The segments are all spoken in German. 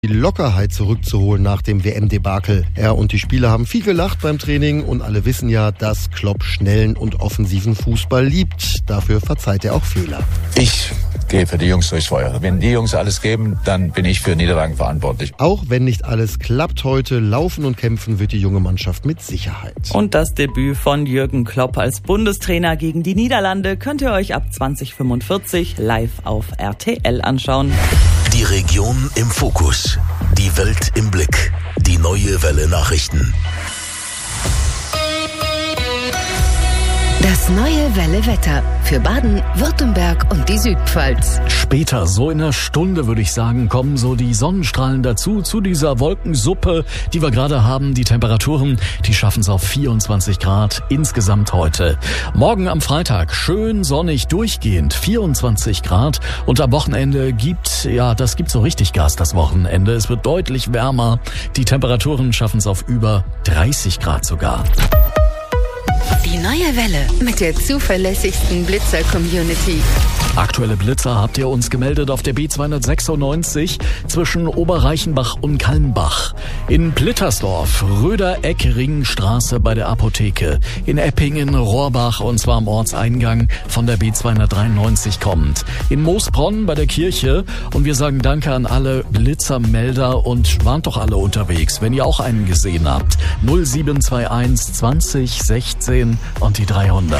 die Lockerheit zurückzuholen nach dem WM-Debakel. Er und die Spieler haben viel gelacht beim Training und alle wissen ja, dass Klopp schnellen und offensiven Fußball liebt. Dafür verzeiht er auch Fehler. Ich gehe für die Jungs durchs Feuer. Wenn die Jungs alles geben, dann bin ich für Niederlagen verantwortlich. Auch wenn nicht alles klappt heute, laufen und kämpfen wird die junge Mannschaft mit Sicherheit. Und das Debüt von Jürgen Klopp als Bundestrainer gegen die Niederlande könnt ihr euch ab 2045 live auf RTL anschauen. Die Region im Fokus, die Welt im Blick, die neue Welle Nachrichten. Das neue Welle Wetter für Baden, Württemberg und die Südpfalz. Später, so in einer Stunde würde ich sagen, kommen so die Sonnenstrahlen dazu, zu dieser Wolkensuppe, die wir gerade haben. Die Temperaturen, die schaffen es auf 24 Grad insgesamt heute. Morgen am Freitag schön sonnig durchgehend, 24 Grad. Und am Wochenende gibt so richtig Gas, das Wochenende. Es wird deutlich wärmer. Die Temperaturen schaffen es auf über 30 Grad sogar. Die neue Welle mit der zuverlässigsten Blitzer-Community. Aktuelle Blitzer habt ihr uns gemeldet auf der B296 zwischen Oberreichenbach und Kalmbach. In Plittersdorf, Röder-Eck-Ringstraße bei der Apotheke. In Eppingen, Rohrbach und zwar am Ortseingang von der B293 kommend. In Moosbronn bei der Kirche und wir sagen Danke an alle Blitzermelder und warnt doch alle unterwegs, wenn ihr auch einen gesehen habt. 0721 20 16 und die 300.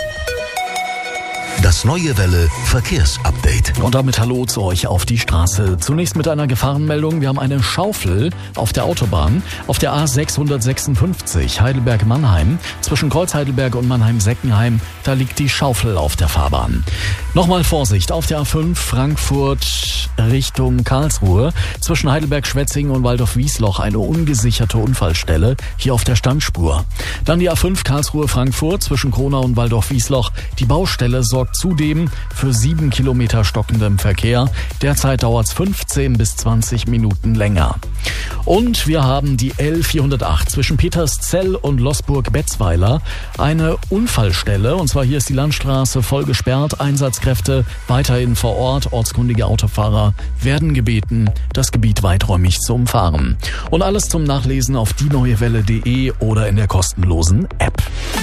Das neue Welle Verkehrsupdate. Und damit hallo zu euch auf die Straße. Zunächst mit einer Gefahrenmeldung. Wir haben eine Schaufel auf der Autobahn. Auf der A656 Heidelberg-Mannheim. Zwischen Kreuz-Heidelberg und Mannheim-Seckenheim. Da liegt die Schaufel auf der Fahrbahn. Nochmal Vorsicht auf der A5 Frankfurt Richtung Karlsruhe. Zwischen Heidelberg-Schwetzingen und Waldorf-Wiesloch eine ungesicherte Unfallstelle. Hier auf der Standspur. Dann die A5 Karlsruhe-Frankfurt zwischen Kronau und Waldorf-Wiesloch. Die Baustelle sorgt zudem für 7 Kilometer stockendem Verkehr. Derzeit dauert es 15 bis 20 Minuten länger. Und wir haben die L408 zwischen Peterszell und Losburg-Betzweiler. Eine Unfallstelle, und zwar hier ist die Landstraße voll gesperrt. Einsatzkräfte weiterhin vor Ort. Ortskundige Autofahrer werden gebeten, das Gebiet weiträumig zu umfahren. Und alles zum Nachlesen auf dieneuewelle.de oder in der kostenlosen App.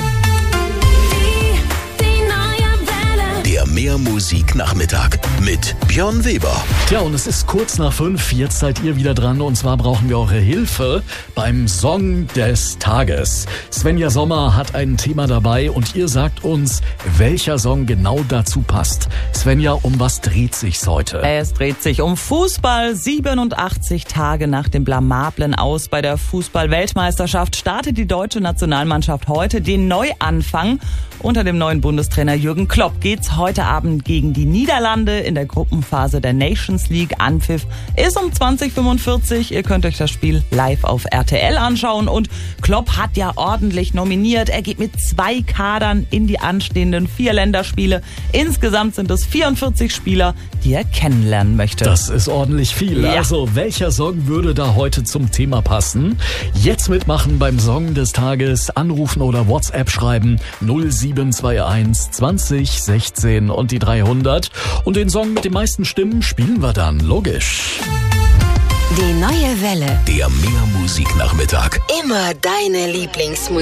Der Mehrmusik-Nachmittag mit Björn Weber. Tja, und es ist kurz nach 5, jetzt seid ihr wieder dran und zwar brauchen wir eure Hilfe beim Song des Tages. Svenja Sommer hat ein Thema dabei und ihr sagt uns, welcher Song genau dazu passt. Svenja, um was dreht sich's heute? Es dreht sich um Fußball. 87 Tage nach dem blamablen Aus bei der Fußball-Weltmeisterschaft startet die deutsche Nationalmannschaft heute den Neuanfang. Unter dem neuen Bundestrainer Jürgen Klopp geht's heute Abend gegen die Niederlande in der Gruppenphase der Nations League. Anpfiff ist um 20:45. Ihr könnt euch das Spiel live auf RTL anschauen. Und Klopp hat ja ordentlich nominiert. Er geht mit 2 Kadern in die anstehenden 4 Länderspiele. Insgesamt sind es 44 Spieler, die er kennenlernen möchte. Das ist ordentlich viel. Ja. Also, welcher Song würde da heute zum Thema passen? Jetzt mitmachen beim Song des Tages. Anrufen oder WhatsApp schreiben 0721 20 16 und die 300. Und den Song mit den meisten Stimmen spielen wir dann, logisch. Die neue Welle. Der Mehrmusik-Nachmittag. Immer deine Lieblingsmusik.